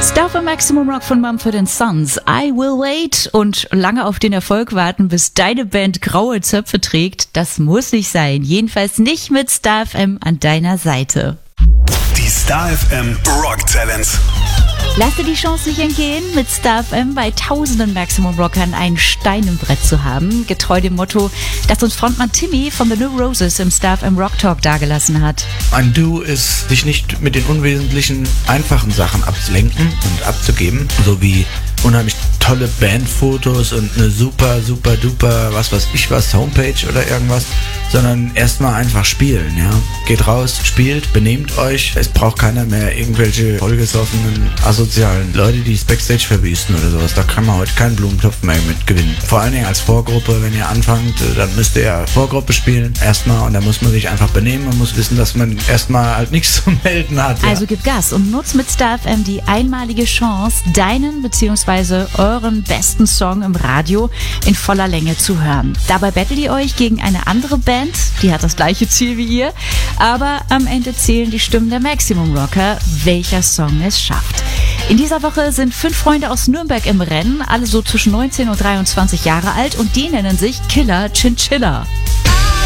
Star FM Maximum Rock von Mumford & Sons, I Will Wait, und lange auf den Erfolg warten, bis deine Band graue Zöpfe trägt, das muss nicht sein. Jedenfalls nicht mit Star FM an deiner Seite. Die Star FM Rock Talents. Lass dir die Chance nicht entgehen, mit Star FM bei tausenden Maximum Rockern einen Stein im Brett zu haben, getreu dem Motto, das uns Frontmann Timmy von The New Roses im Star FM Rock Talk dagelassen hat. Ein Do ist, sich nicht mit den unwesentlichen, einfachen Sachen abzulenken und abzugeben, so wie unheimlich tolle Bandfotos und eine super duper, was weiß ich was, Homepage oder irgendwas, sondern erstmal einfach spielen, ja. Geht raus, spielt, benehmt euch. Es braucht keiner mehr irgendwelche vollgesoffenen, asozialen Leute, die das Backstage verwüsten oder sowas. Da kann man heute keinen Blumentopf mehr mit gewinnen. Vor allen Dingen als Vorgruppe, wenn ihr anfangt, dann müsst ihr ja Vorgruppe spielen erstmal, und da muss man sich einfach benehmen. Man muss wissen, dass man erstmal halt nichts zu melden hat. Ja. Also gib Gas und nutzt mit Star FM die einmalige Chance, deinen bzw. euren besten Song im Radio in voller Länge zu hören. Dabei battelt ihr euch gegen eine andere Band, die hat das gleiche Ziel wie ihr, aber am Ende zählen die Stimmen der Maximum Rocker, welcher Song es schafft. In dieser Woche sind 5 Freunde aus Nürnberg im Rennen, alle so zwischen 19 und 23 Jahre alt, und die nennen sich Killer Chinchilla.